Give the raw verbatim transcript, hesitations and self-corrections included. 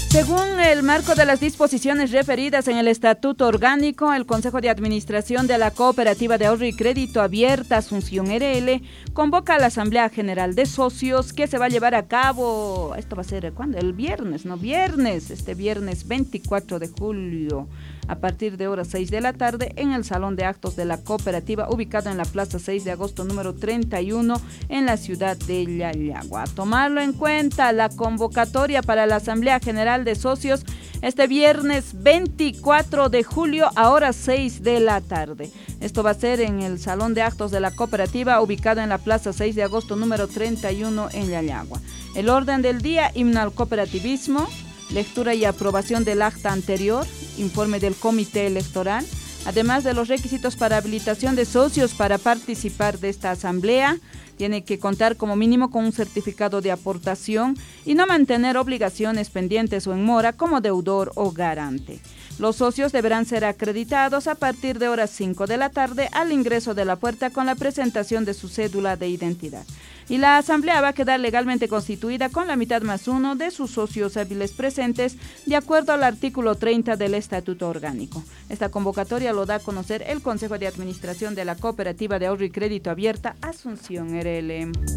Según el marco de las disposiciones referidas en el Estatuto Orgánico, el Consejo de Administración de la Cooperativa de Ahorro y Crédito Abierta Asunción R L convoca a la Asamblea General de Socios que se va a llevar a cabo, esto va a ser, ¿cuándo? El viernes, ¿no? Viernes, este viernes veinticuatro de julio, a partir de horas seis de la tarde, en el Salón de Actos de la Cooperativa, ubicado en la Plaza seis de agosto número treinta y uno, en la ciudad de Yayagua. A tomarlo en cuenta, la convocatoria para la Asamblea General de Socios este viernes veinticuatro de julio a horas seis de la tarde. Esto va a ser en el Salón de Actos de la Cooperativa, ubicado en la Plaza seis de agosto número treinta y uno, en Yayagua. El orden del día: himno al cooperativismo, lectura y aprobación del acta anterior, informe del comité electoral, además de los requisitos para habilitación de socios para participar de esta asamblea. Tiene que contar como mínimo con un certificado de aportación y no mantener obligaciones pendientes o en mora como deudor o garante. Los socios deberán ser acreditados a partir de horas cinco de la tarde al ingreso de la puerta con la presentación de su cédula de identidad. Y la asamblea va a quedar legalmente constituida con la mitad más uno de sus socios hábiles presentes, de acuerdo al artículo treinta del Estatuto Orgánico. Esta convocatoria lo da a conocer el Consejo de Administración de la Cooperativa de Ahorro y Crédito Abierta Asunción R L.